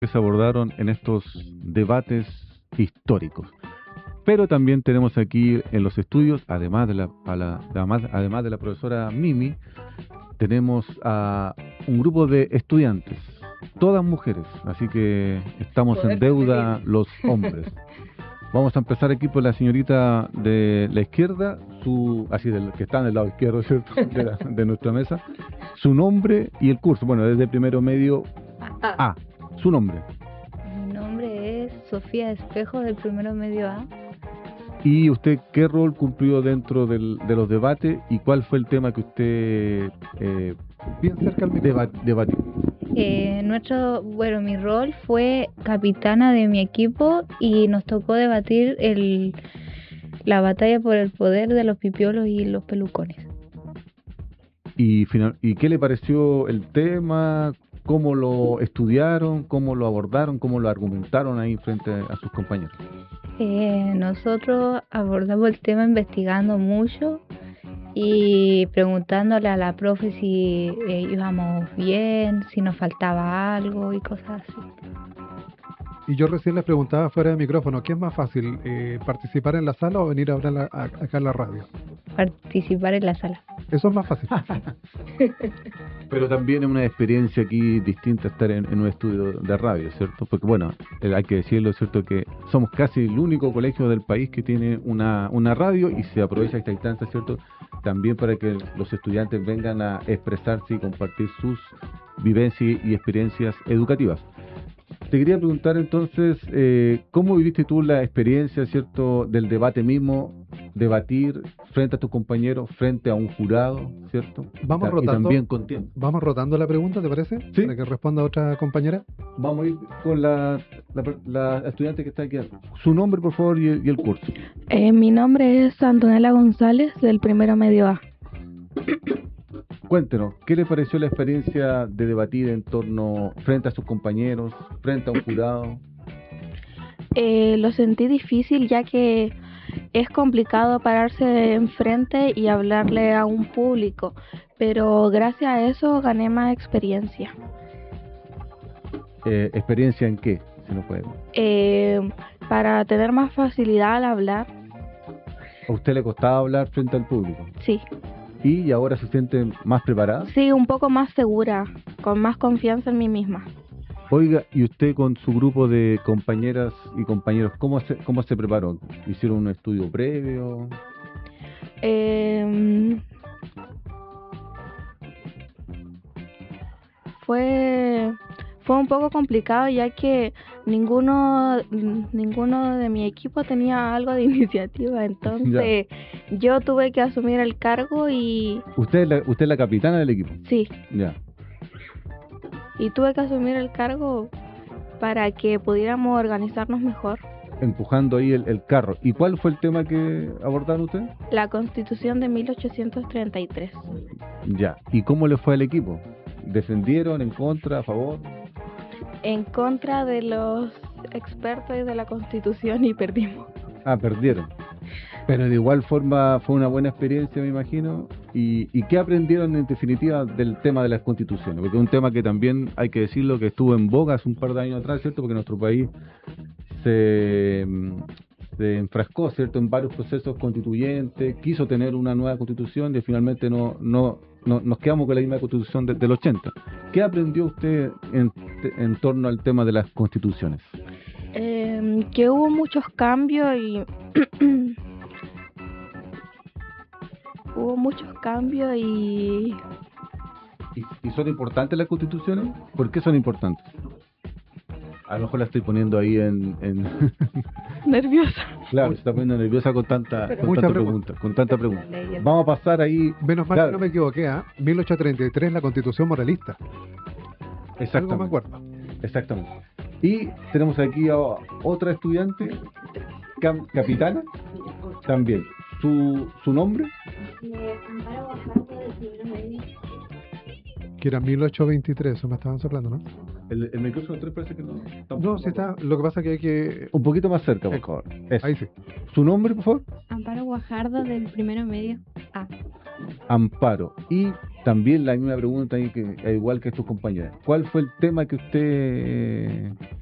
que se abordaron en estos debates históricos. Pero también tenemos aquí en los estudios, además de la profesora Mimi, tenemos a un grupo de estudiantes, todas mujeres, así que estamos en deuda los hombres. Vamos a empezar aquí por la señorita de la izquierda, del que está en el lado izquierdo, ¿cierto? De nuestra mesa, su nombre y el curso. Bueno, desde primero medio A. Su nombre. Mi nombre es Sofía Espejo, del primero medio A. ¿Y usted qué rol cumplió dentro de los debates y cuál fue el tema que usted bien cerca al debatió? Mi rol fue capitana de mi equipo y nos tocó debatir la batalla por el poder de los pipiolos y los pelucones. ¿Y qué le pareció el tema? ¿Cómo lo estudiaron? ¿Cómo lo abordaron? ¿Cómo lo argumentaron ahí frente a sus compañeros? Nosotros abordamos el tema investigando mucho y preguntándole a la profe si íbamos bien, si nos faltaba algo y cosas así. Y yo recién les preguntaba fuera de micrófono, ¿qué es más fácil, participar en la sala o venir a hablar acá en la radio? Participar en la sala. Eso es más fácil. Pero también es una experiencia aquí distinta estar en un estudio de radio, ¿cierto? Porque bueno, hay que decirlo, ¿cierto? Que somos casi el único colegio del país que tiene una radio y se aprovecha esta instancia, ¿cierto? También para que los estudiantes vengan a expresarse y compartir sus vivencias y experiencias educativas. Te quería preguntar entonces, ¿cómo viviste tú la experiencia, ¿cierto?, del debate mismo, debatir frente a tus compañeros, frente a un jurado, ¿cierto? Vamos Y rotando. también con tiempo. Vamos rotando la pregunta, ¿te parece? Sí. Para que responda otra compañera. Vamos a ir con la estudiante que está aquí. Su nombre, por favor, y el curso. Mi nombre es Antonella González, del primero medio A. Cuéntenos, ¿qué le pareció la experiencia de debatir frente a sus compañeros, frente a un jurado? Lo sentí difícil, ya que es complicado pararse enfrente y hablarle a un público, pero gracias a eso gané más experiencia. ¿Experiencia en qué? Si no puede. Para tener más facilidad al hablar. ¿A usted le costaba hablar frente al público? Sí. ¿Y ahora se siente más preparada? Sí, un poco más segura, con más confianza en mí misma. Oiga, ¿y usted con su grupo de compañeras y compañeros, cómo se preparó? ¿Hicieron un estudio previo? Fue un poco complicado, ya que ninguno de mi equipo tenía algo de iniciativa, entonces yo tuve que asumir el cargo y... ¿Usted es la capitana del equipo? Sí. Ya. Y tuve que asumir el cargo para que pudiéramos organizarnos mejor. Empujando ahí el carro. ¿Y cuál fue el tema que abordaron ustedes? La Constitución de 1833. Ya. ¿Y cómo le fue al equipo? ¿Defendieron, en contra, a favor? En contra de los expertos y de la Constitución, y perdimos. Ah, perdieron. Pero de igual forma fue una buena experiencia, me imagino. ¿Y qué aprendieron en definitiva del tema de las constituciones? Porque es un tema que también, hay que decirlo, que estuvo en boga hace un par de años atrás, ¿cierto? Porque nuestro país se enfrascó, ¿cierto?, en varios procesos constituyentes, quiso tener una nueva constitución y finalmente no nos quedamos con la misma constitución del 80. ¿Qué aprendió usted en torno al tema de las constituciones? Que hubo muchos cambios y ¿Y son importantes las constituciones? ¿Por qué son importantes? A lo mejor la estoy poniendo ahí en... nerviosa. Claro, se está poniendo nerviosa con tanta pregunta. Vamos a pasar ahí... Menos mal que no me equivoqué, 1833, la Constitución moralista. Exactamente. Algo me acuerdo. Exactamente. Y tenemos aquí a otra estudiante, capitana, también. ¿Su nombre? Amparo Guajardo, del primero medio. Que era 1823, eso me estaban soplando, ¿no? El micrófono 3 parece que no. No, sí está. Lo que pasa es que hay que... Un poquito más cerca, por favor. Eso. Ahí sí. ¿Su nombre, por favor? Amparo Guajardo, del primero medio A. Amparo. Y también la misma pregunta, ahí que, igual que tus compañeras. ¿Cuál fue el tema que usted